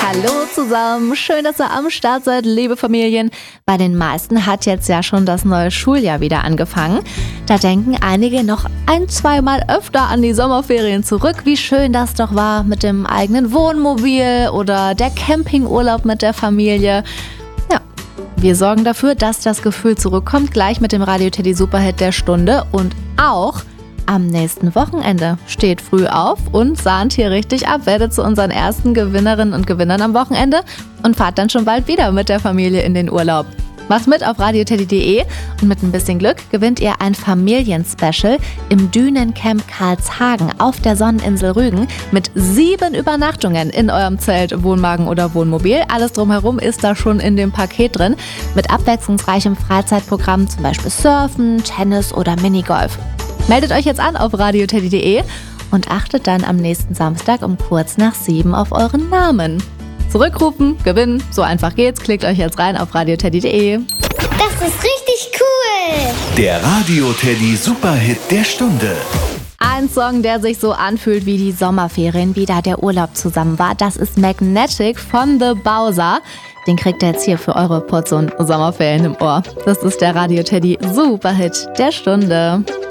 Hallo zusammen, schön, dass ihr am Start seid, liebe Familien. Bei den meisten hat jetzt ja schon das neue Schuljahr wieder angefangen. Da denken einige noch 1-2 Mal öfter an die Sommerferien zurück, wie schön das doch war mit dem eigenen Wohnmobil oder der Campingurlaub mit der Familie. Ja, wir sorgen dafür, dass das Gefühl zurückkommt, gleich mit dem Radio Teddy Superhit der Stunde und auch am nächsten Wochenende. Steht früh auf und sahnt hier richtig ab, werdet zu unseren ersten Gewinnerinnen und Gewinnern am Wochenende und fahrt dann schon bald wieder mit der Familie in den Urlaub. Macht mit auf radioteddy.de und mit ein bisschen Glück gewinnt ihr ein Familienspecial im Dünencamp Karlshagen auf der Sonneninsel Rügen mit 7 Übernachtungen in eurem Zelt, Wohnwagen oder Wohnmobil. Alles drumherum ist da schon in dem Paket drin mit abwechslungsreichem Freizeitprogramm, zum Beispiel Surfen, Tennis oder Minigolf. Meldet euch jetzt an auf radioteddy.de und achtet dann am nächsten Samstag um kurz nach 7 auf euren Namen. Zurückrufen, gewinnen, so einfach geht's. Klickt euch jetzt rein auf radioteddy.de. Das ist richtig cool! Der Radio Teddy Superhit der Stunde. Ein Song, der sich so anfühlt wie die Sommerferien, wie da der Urlaub zusammen war. Das ist Magnetic von The Bowser. Den kriegt ihr jetzt hier für eure Portion Sommerferien im Ohr. Das ist der Radio Teddy Superhit der Stunde.